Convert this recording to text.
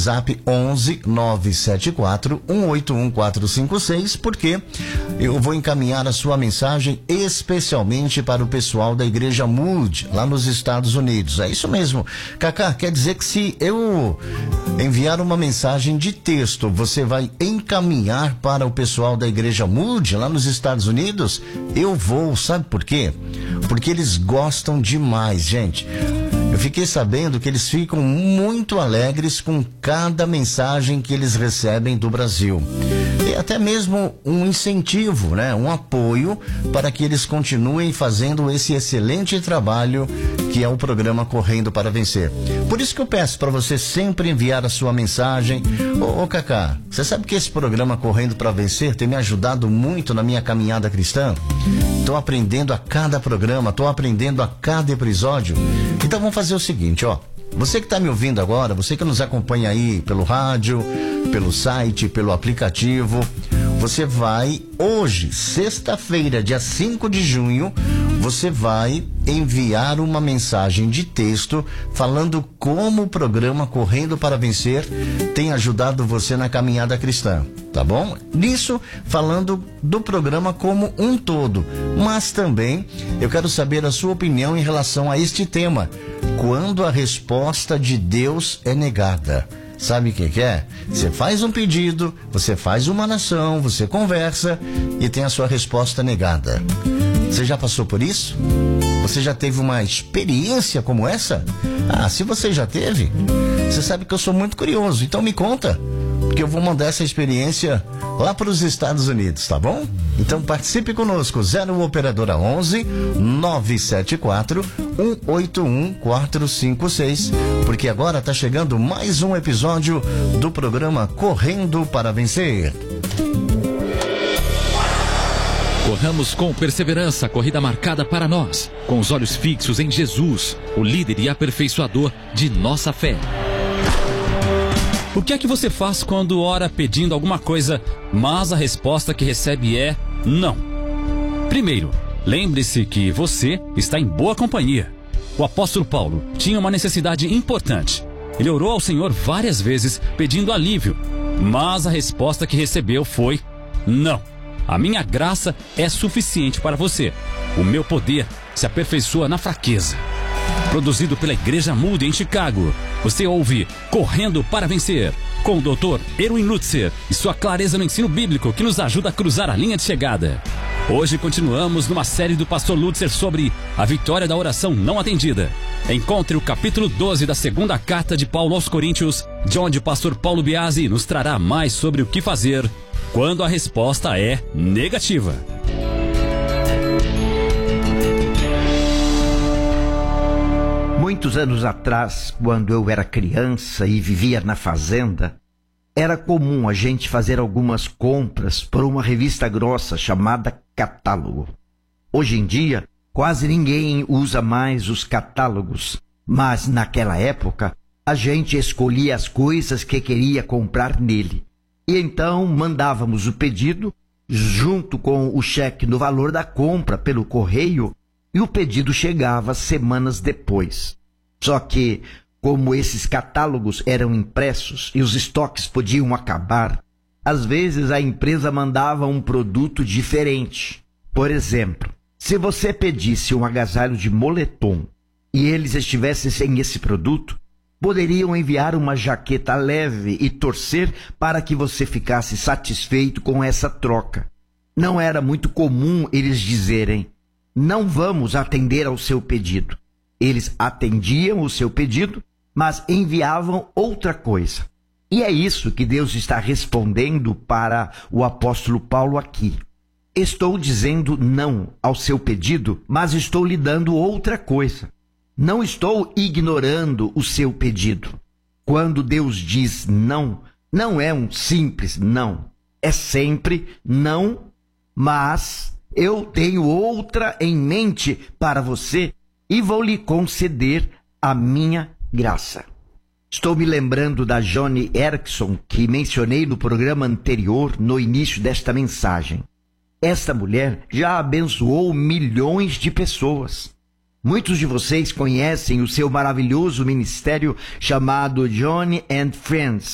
WhatsApp 11 974 181 456, porque eu vou encaminhar a sua mensagem especialmente para o pessoal da Igreja Mood, lá nos Estados Unidos. É isso mesmo. Cacá, quer dizer que se eu enviar uma mensagem de texto, você vai encaminhar para o pessoal da Igreja Mood, lá nos Estados Unidos? Eu vou, sabe por quê? Porque eles gostam demais, gente. Eu fiquei sabendo que eles ficam muito alegres com cada mensagem que eles recebem do Brasil. E até mesmo um incentivo, né? Um apoio para que eles continuem fazendo esse excelente trabalho que é o programa Correndo para Vencer. Por isso que eu peço para você sempre enviar a sua mensagem. Ô Cacá, você sabe que esse programa Correndo para Vencer tem me ajudado muito na minha caminhada cristã? Estou aprendendo a cada programa, estou aprendendo a cada episódio. Então vamos fazer o seguinte, ó. Você que está me ouvindo agora, você que nos acompanha aí pelo rádio, pelo site, pelo aplicativo, você vai hoje, sexta-feira, dia 5 de junho, você vai enviar uma mensagem de texto falando como o programa Correndo para Vencer tem ajudado você na caminhada cristã, tá bom? Nisso, falando do programa como um todo, mas também eu quero saber a sua opinião em relação a este tema: quando a resposta de Deus é negada. Sabe o que é? Você faz um pedido, você faz uma oração, você conversa e tem a sua resposta negada. Você já passou por isso? Você já teve uma experiência como essa? Ah, se você já teve, você sabe que eu sou muito curioso, então me conta, porque eu vou mandar essa experiência lá para os Estados Unidos, tá bom? Então participe conosco, 0 operadora 11 974 181 456, porque agora tá chegando mais um episódio do programa Correndo para Vencer. Corramos com perseverança a corrida marcada para nós, com os olhos fixos em Jesus, o líder e aperfeiçoador de nossa fé. O que é que você faz quando ora pedindo alguma coisa, mas a resposta que recebe é não? Primeiro, lembre-se que você está em boa companhia. O apóstolo Paulo tinha uma necessidade importante. Ele orou ao Senhor várias vezes pedindo alívio, mas a resposta que recebeu foi não. A minha graça é suficiente para você. O meu poder se aperfeiçoa na fraqueza. Produzido pela Igreja Moody em Chicago, você ouve Correndo para Vencer, com o Dr. Erwin Lutzer e sua clareza no ensino bíblico que nos ajuda a cruzar a linha de chegada. Hoje continuamos numa série do pastor Lutzer sobre a vitória da oração não atendida. Encontre o capítulo 12 da segunda carta de Paulo aos Coríntios, de onde o pastor Paulo Biasi nos trará mais sobre o que fazer quando a resposta é negativa. Muitos anos atrás, quando eu era criança e vivia na fazenda, era comum a gente fazer algumas compras por uma revista grossa chamada catálogo. Hoje em dia, quase ninguém usa mais os catálogos, mas naquela época, a gente escolhia as coisas que queria comprar nele. E então mandávamos o pedido junto com o cheque no valor da compra pelo correio, e o pedido chegava semanas depois. Só que, como esses catálogos eram impressos e os estoques podiam acabar, às vezes a empresa mandava um produto diferente. Por exemplo, se você pedisse um agasalho de moletom e eles estivessem sem esse produto, poderiam enviar uma jaqueta leve e torcer para que você ficasse satisfeito com essa troca. Não era muito comum eles dizerem: não vamos atender ao seu pedido. Eles atendiam o seu pedido, mas enviavam outra coisa. E é isso que Deus está respondendo para o apóstolo Paulo aqui. Estou dizendo não ao seu pedido, mas estou lhe dando outra coisa. Não estou ignorando o seu pedido. Quando Deus diz não, não é um simples não. É sempre não, mas eu tenho outra em mente para você e vou lhe conceder a minha graça. Estou me lembrando da Joni Eareckson, que mencionei no programa anterior, no início desta mensagem. Esta mulher já abençoou milhões de pessoas. Muitos de vocês conhecem o seu maravilhoso ministério chamado Joni and Friends.